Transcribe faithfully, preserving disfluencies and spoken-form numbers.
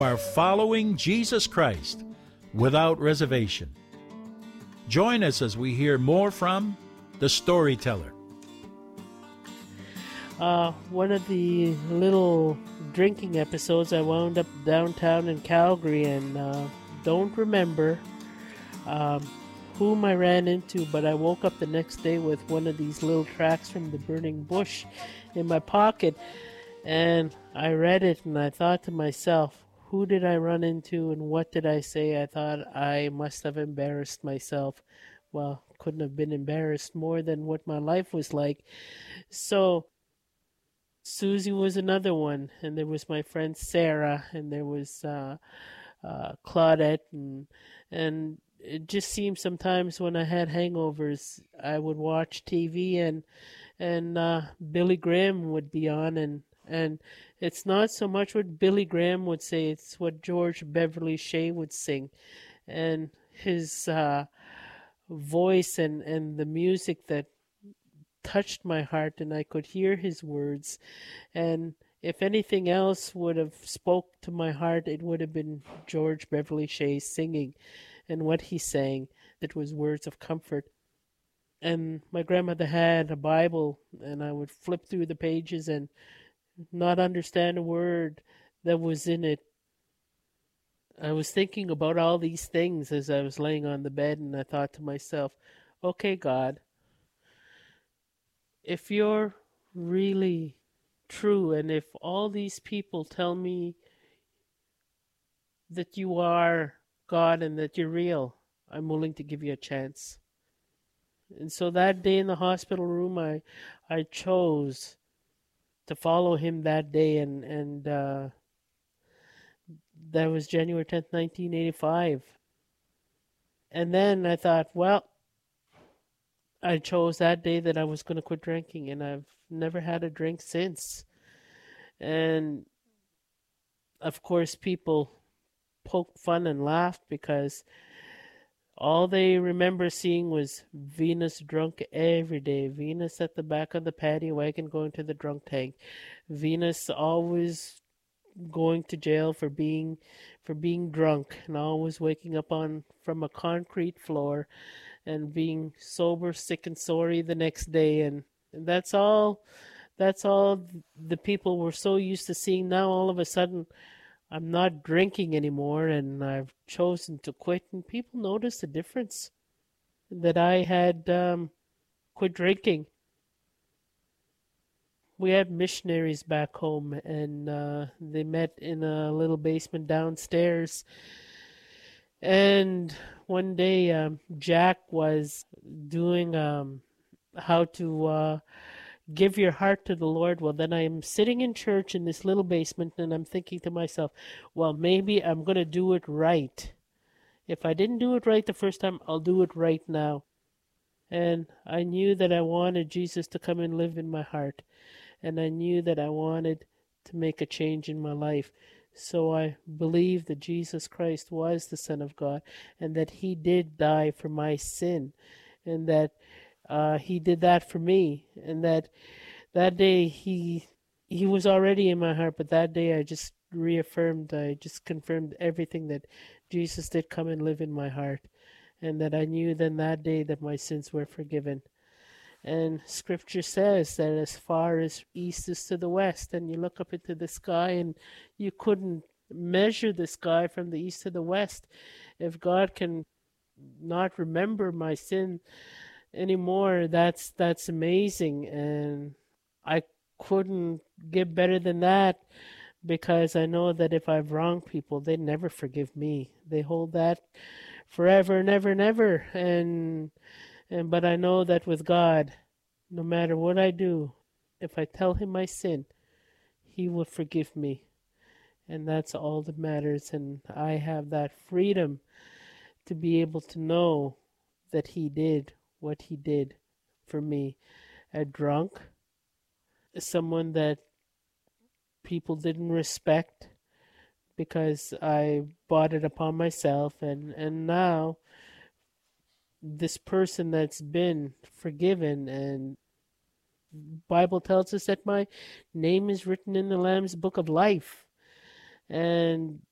are following Jesus Christ without reservation. Join us as we hear more from the storyteller. Uh, one of the little drinking episodes, I wound up downtown in Calgary and uh, don't remember um, whom I ran into, but I woke up the next day with one of these little tracts from the Burning Bush in my pocket, and I read it and I thought to myself, who did I run into and what did I say? I thought I must have embarrassed myself. Well, couldn't have been embarrassed more than what my life was like. So Susie was another one, and there was my friend Sarah, and there was uh, uh, Claudette, and and it just seemed sometimes when I had hangovers, I would watch T V, and and uh, Billy Graham would be on, and and it's not so much what Billy Graham would say; it's what George Beverly Shea would sing, and his uh, voice and and the music that touched my heart, and I could hear his words. And if anything else would have spoke to my heart, it would have been George Beverly Shea singing and what he sang that was words of comfort. And my grandmother had a Bible, and I would flip through the pages and not understand a word that was in it. I was thinking about all these things as I was laying on the bed, and I thought to myself, okay, God, if you're really true, and if all these people tell me that you are God and that you're real, I'm willing to give you a chance. And so that day in the hospital room, I I chose to follow him that day, and, and uh, that was January tenth, nineteen eighty-five. And then I thought, well, I chose that day that I was going to quit drinking, and I've never had a drink since. And of course, people poked fun and laughed because all they remember seeing was Venus drunk every day. Venus at the back of the paddy wagon going to the drunk tank. Venus always going to jail for being for being drunk and always waking up on from a concrete floor and being sober, sick, and sorry the next day. And, and that's all that's all the people were so used to seeing. Now all of a sudden I'm not drinking anymore, and I've chosen to quit, and people notice the difference that I had um, quit drinking. We had missionaries back home, and uh, they met in a little basement downstairs. And one day, um, Jack was doing um, how to uh, give your heart to the Lord. Well, then I'm sitting in church in this little basement, and I'm thinking to myself, well, maybe I'm going to do it right. If I didn't do it right the first time, I'll do it right now. And I knew that I wanted Jesus to come and live in my heart. And I knew that I wanted to make a change in my life. So I believed that Jesus Christ was the Son of God, and that he did die for my sin, and that uh, he did that for me, and that that day he he was already in my heart, but that day I just reaffirmed, I just confirmed everything that Jesus did come and live in my heart, and that I knew then that day that my sins were forgiven. And scripture says that as far as east is to the west, and you look up into the sky and you couldn't measure the sky from the east to the west. If God can not remember my sin anymore, that's that's amazing. And I couldn't get better than that, because I know that if I've wronged people, they never forgive me. They hold that forever and ever and ever. And And but I know that with God, no matter what I do, if I tell him my sin, he will forgive me. And that's all that matters. And I have that freedom to be able to know that he did what he did for me. A drunk, someone that people didn't respect because I brought it upon myself. And, and now this person that's been forgiven, and Bible tells us that my name is written in the Lamb's book of life. And